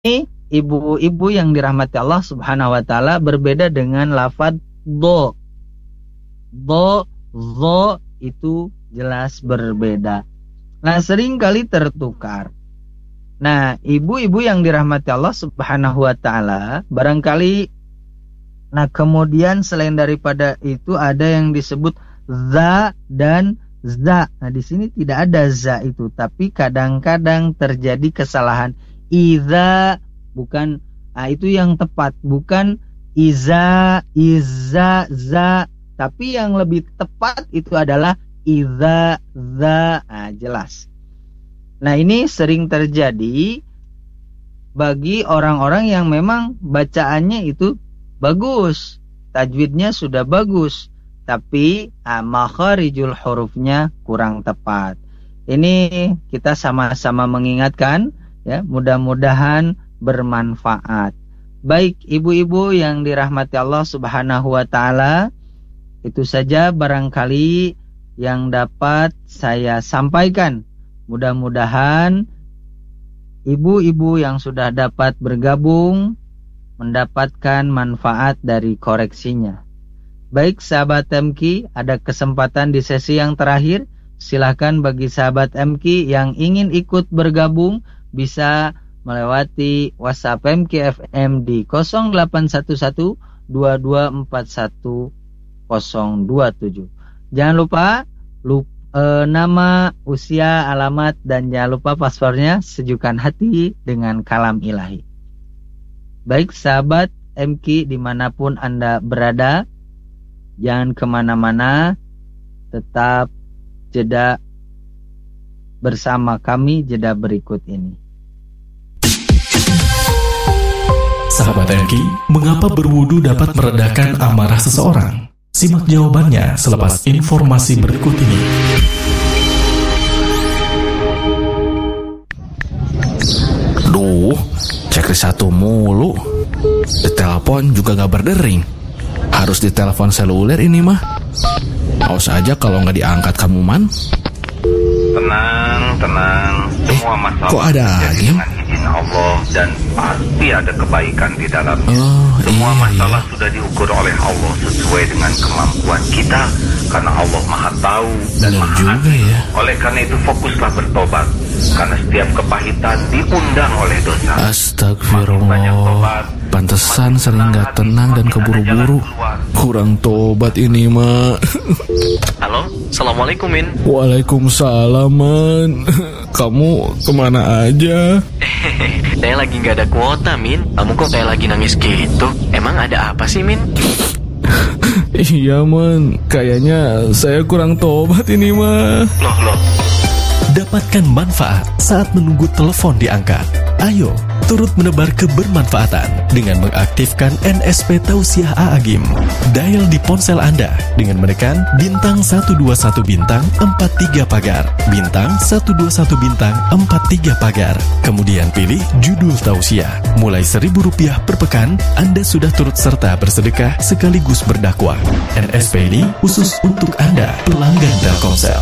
ibu-ibu yang dirahmati Allah Subhanahu wa taala berbeda dengan lafaz do. Do, zo itu jelas berbeda. Nah, sering kali tertukar. Nah, ibu-ibu yang dirahmati Allah Subhanahu wa taala barangkali kemudian selain daripada itu ada yang disebut za dan za. Nah, di sini tidak ada za itu, tapi kadang-kadang terjadi kesalahan. Iza bukan, itu yang tepat, bukan iza, za, tapi yang lebih tepat itu adalah iza, za. Jelas. Nah, ini sering terjadi bagi orang-orang yang memang bacaannya itu bagus, tajwidnya sudah bagus, tapi makharijul hurufnya kurang tepat. Ini kita sama-sama mengingatkan, ya, mudah-mudahan bermanfaat. Baik ibu-ibu yang dirahmati Allah Subhanahu wa taala, itu saja barangkali yang dapat saya sampaikan. Mudah-mudahan ibu-ibu yang sudah dapat bergabung mendapatkan manfaat dari koreksinya. Baik sahabat MQ, ada kesempatan di sesi yang terakhir. Silakan bagi sahabat MQ yang ingin ikut bergabung bisa melewati WhatsApp MQ FM di 0811 2241 027. Jangan lupa nama, usia, alamat, dan jangan lupa passwordnya sejukan hati dengan kalam ilahi. Baik sahabat MQ dimanapun Anda berada, jangan kemana-mana, tetap jeda bersama kami jeda berikut ini. Sahabat MQ, mengapa berwudu dapat meredakan amarah seseorang? Simak jawabannya selepas informasi berikut ini. Duh, cek satu mulu. Ditelepon juga gak berdering. Harus ditelepon seluler ini mah. Awas aja kalau gak diangkat kamu man. Tenang. Semua masalah kok ada lagi? Dengan izin Allah dan pasti ada kebaikan di dalamnya. Semua masalah sudah diukur oleh Allah sesuai dengan kemampuan kita, karena Allah Maha Tahu dan benar Maha juga Adil. ya. Oleh karena itu fokuslah bertobat, karena setiap kepahitan diundang oleh dosa. Astagfirullah. Pantesan sering gak tenang dan keburu-buru. Kurang tobat ini mah. Halo, Assalamualaikum Min. Waalaikumsalam man. Kamu kemana aja? Saya lagi gak ada kuota Min. Kamu kok kayak lagi nangis gitu? Emang ada apa sih Min? Iya man, kayaknya saya kurang tobat ini mah. Loh. Dapatkan manfaat saat menunggu telepon diangkat. Ayo, turut menebar kebermanfaatan dengan mengaktifkan NSP Tausiah A'agim. Dial di ponsel Anda dengan menekan bintang 121 bintang 43 pagar, bintang 121 bintang 43 pagar. Kemudian pilih judul Tausiah. Mulai Rp1.000 per pekan, Anda sudah turut serta bersedekah sekaligus berdakwah. NSP ini khusus untuk Anda, pelanggan Telkomsel.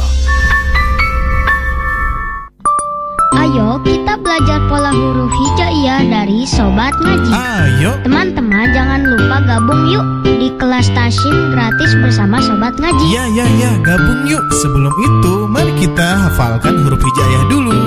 Ayo kita belajar pola huruf hijaiyah dari Sobat Ngaji. Ayo Teman-teman jangan lupa gabung yuk di kelas Tasyim gratis bersama Sobat Ngaji. Ya, gabung yuk. Sebelum itu, mari kita hafalkan huruf hijaiyah dulu.